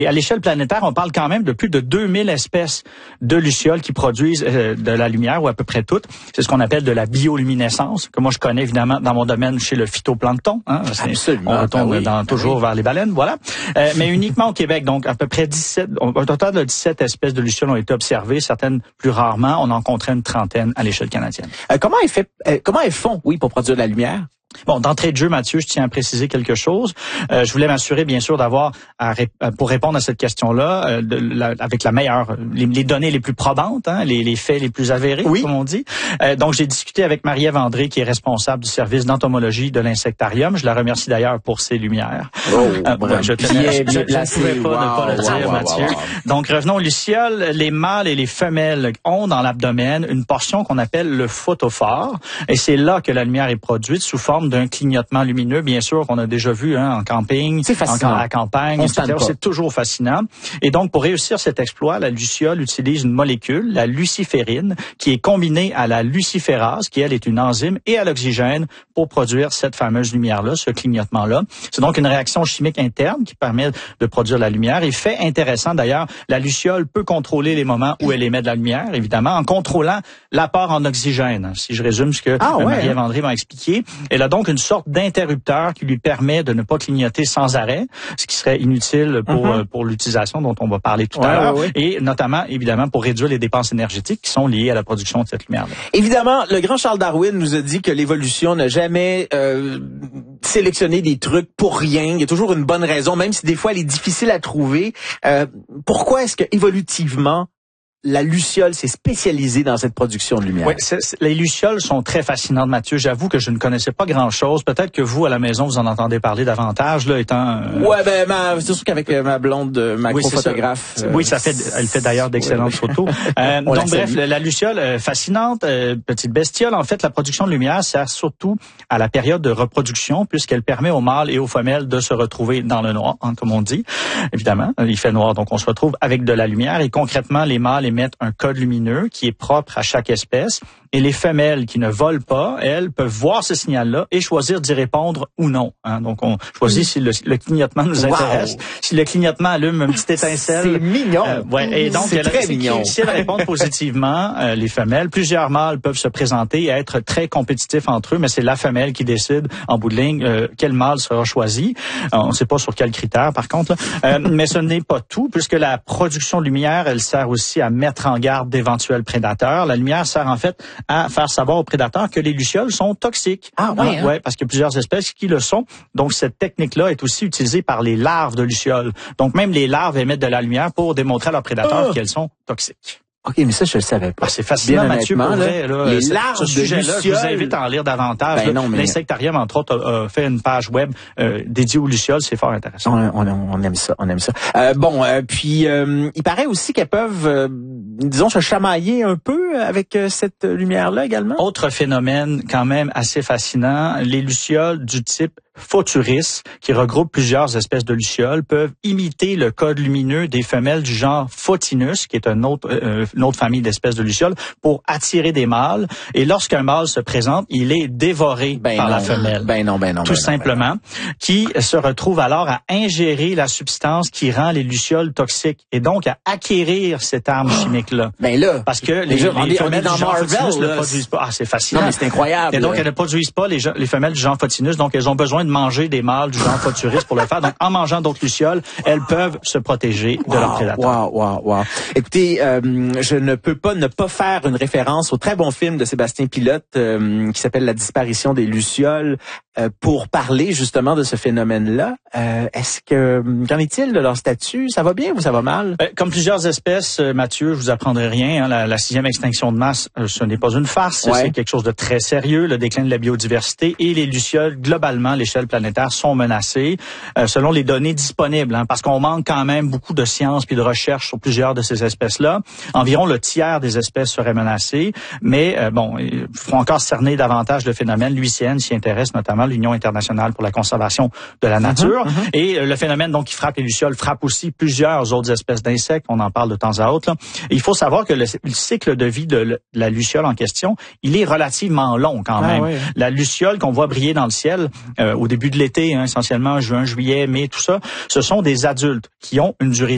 Et à l'échelle planétaire, on parle quand même de plus de 2000 espèces de lucioles qui produisent de la lumière, ou à peu près toutes. C'est ce qu'on appelle de la bioluminescence, que moi je connais évidemment dans mon domaine chez le phytoplancton. Hein. Absolument. On retourne toujours vers les baleines, voilà. Mais uniquement au Québec, donc à peu près un total de 17 espèces de lucioles ont été observées, certaines plus rarement. On en compterait une trentaine à l'échelle canadienne. Comment elles font, pour produire de la lumière? Bon, d'entrée de jeu, Mathieu, je tiens à préciser quelque chose. Je voulais m'assurer, bien sûr, d'avoir, pour répondre à cette question-là, avec la meilleure, les données les plus probantes, hein, les faits les plus avérés, comme on dit. Donc, j'ai discuté avec Marie-Ève André, qui est responsable du service d'entomologie de l'insectarium. Je la remercie d'ailleurs pour ses lumières. Je ne pouvais pas ne pas le dire, Mathieu. Donc, revenons aux lucioles. Les mâles et les femelles ont dans l'abdomen une portion qu'on appelle le photophore, et c'est là que la lumière est produite sous forme d'un clignotement lumineux, bien sûr, qu'on a déjà vu en camping, à la campagne, etc. C'est toujours fascinant. Et donc, pour réussir cet exploit, la luciole utilise une molécule, la luciférine, qui est combinée à la luciférase, qui, elle, est une enzyme, et à l'oxygène pour produire cette fameuse lumière-là, ce clignotement-là. C'est donc une réaction chimique interne qui permet de produire la lumière. Et fait intéressant, d'ailleurs, la luciole peut contrôler les moments où elle émet de la lumière, évidemment, en contrôlant l'apport en oxygène. Si je résume ce que Marie-Ève André m'a expliqué, elle a donc une sorte d'interrupteur qui lui permet de ne pas clignoter sans arrêt, ce qui serait inutile pour l'utilisation dont on va parler tout à l'heure, et notamment, évidemment, pour réduire les dépenses énergétiques qui sont liées à la production de cette lumière-là. Évidemment, le grand Charles Darwin nous a dit que l'évolution n'a jamais sélectionné des trucs pour rien. Il y a toujours une bonne raison, même si des fois elle est difficile à trouver. Pourquoi est-ce que évolutivement la luciole s'est spécialisée dans cette production de lumière? Oui, les lucioles sont très fascinantes, Mathieu. J'avoue que je ne connaissais pas grand-chose. Peut-être que vous, à la maison, vous en entendez parler davantage, là, étant... c'est sûr qu'avec ma blonde macro-photographe... elle fait d'ailleurs d'excellentes photos. Donc, bref, la luciole, fascinante, petite bestiole. En fait, la production de lumière sert surtout à la période de reproduction, puisqu'elle permet aux mâles et aux femelles de se retrouver dans le noir, comme on dit. Évidemment, il fait noir, donc on se retrouve avec de la lumière. Et concrètement, les mâles émettent un code lumineux qui est propre à chaque espèce. Et les femelles qui ne volent pas, elles, peuvent voir ce signal-là et choisir d'y répondre ou non. Hein. Donc, on choisit si le clignotement nous intéresse. Si le clignotement allume une petite étincelle. C'est mignon. Et donc, c'est très mignon. Si elles répondent positivement, les femelles, plusieurs mâles peuvent se présenter et être très compétitifs entre eux, mais c'est la femelle qui décide, en bout de ligne, quel mâle sera choisi. On ne sait pas sur quels critères, par contre. Mais ce n'est pas tout, puisque la production de lumière, elle sert aussi à mettre en garde d'éventuels prédateurs. La lumière sert, en fait, à faire savoir aux prédateurs que les lucioles sont toxiques. Ouais, parce qu'il y a plusieurs espèces qui le sont. Donc, cette technique-là est aussi utilisée par les larves de lucioles. Donc, même les larves émettent de la lumière pour démontrer à leurs prédateurs qu'elles sont toxiques. OK, mais ça, je le savais pas. C'est fascinant, Mathieu, pour vrai. Les larves ce sujet-là, de lucioles. je vous invite à en lire davantage. L'insectarium, entre autres, a fait une page web dédiée aux lucioles. C'est fort intéressant. On aime ça, puis il paraît aussi qu'elles peuvent, disons, se chamailler un peu avec cette lumière-là également. Autre phénomène quand même assez fascinant, les lucioles du type Photuris, qui regroupe plusieurs espèces de lucioles, peuvent imiter le code lumineux des femelles du genre Photinus, qui est une autre famille d'espèces de lucioles, pour attirer des mâles. Et lorsqu'un mâle se présente, il est dévoré par la femelle. Tout simplement, qui se retrouve alors à ingérer la substance qui rend les lucioles toxiques et donc à acquérir cette arme chimique-là. Parce que les femelles du genre Photinus ne produisent pas. C'est fascinant. Non, mais c'est incroyable. Et donc, elles ne produisent pas les femelles du genre Photinus, donc elles ont besoin de manger des mâles du genre Photuris pour le faire. Donc, en mangeant d'autres lucioles, elles peuvent se protéger de leurs prédateurs. Écoutez, je ne peux pas ne pas faire une référence au très bon film de Sébastien Pilote qui s'appelle La disparition des lucioles pour parler justement de ce phénomène-là. Qu'en est-il de leur statut? Ça va bien ou ça va mal? Comme plusieurs espèces, Mathieu, je vous apprendrai rien. Hein, la 6e extinction de masse, ce n'est pas une farce. C'est quelque chose de très sérieux, le déclin de la biodiversité, et les lucioles, globalement, à l'échelle planétaire, sont menacées selon les données disponibles, hein, parce qu'on manque quand même beaucoup de sciences puis de recherches sur plusieurs de ces espèces-là. Environ le tiers des espèces seraient menacées, mais il faut encore cerner davantage le phénomène. L'UICN s'y intéresse, notamment l'Union internationale pour la conservation de la nature. Et le phénomène donc qui frappe les lucioles frappe aussi plusieurs autres espèces d'insectes. On en parle de temps à autre. Là. Et il faut savoir que le cycle de vie de la luciole en question, il est relativement long quand même. La luciole qu'on voit briller dans le ciel au début de l'été, hein, essentiellement juin, juillet, mai, tout ça, ce sont des adultes qui ont une durée